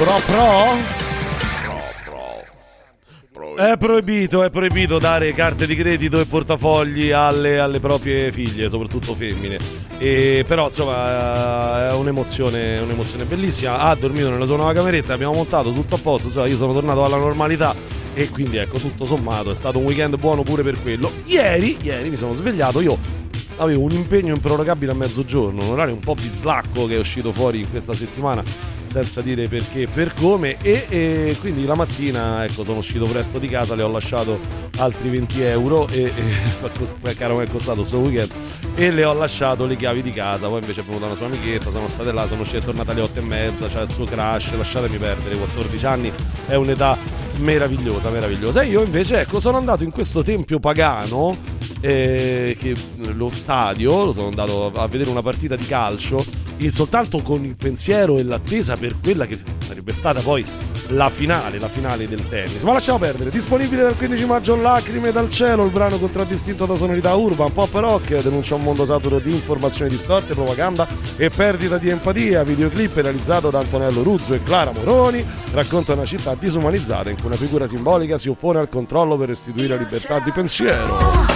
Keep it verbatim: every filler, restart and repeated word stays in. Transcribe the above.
Pro pro? È proibito, è proibito dare carte di credito e portafogli alle, alle proprie figlie, soprattutto femmine. E, però insomma è un'emozione, un'emozione bellissima. Ha dormito nella sua nuova cameretta, abbiamo montato tutto a posto, insomma, io sono tornato alla normalità e quindi ecco, tutto sommato è stato un weekend buono pure per quello. Ieri, ieri mi sono svegliato, io avevo un impegno improrogabile a mezzogiorno, un orario un po' bislacco che è uscito fuori in questa settimana, senza dire perché e per come, e, e quindi la mattina ecco sono uscito presto di casa, le ho lasciato altri venti euro e, e caro mi è costato sto weekend, e le ho lasciato le chiavi di casa. Poi invece è venuta una sua amichetta, sono state là, sono uscite, tornata alle otto e mezza, c'è il suo crush, lasciatemi perdere, quattordici anni è un'età meravigliosa, meravigliosa. E io invece ecco sono andato in questo tempio pagano, eh, che lo stadio, lo sono andato a vedere una partita di calcio, e soltanto con il pensiero e l'attesa per quella che sarebbe stata poi la finale, la finale del tennis. Ma lasciamo perdere. Disponibile dal quindici maggio, Lacrime dal cielo, il brano contraddistinto da sonorità urban, pop rock, denuncia un mondo saturo di informazioni distorte, propaganda e perdita di empatia. Videoclip realizzato da Antonello Ruzzo e Clara Moroni, racconta una città disumanizzata in cui una figura simbolica si oppone al controllo per restituire libertà di pensiero.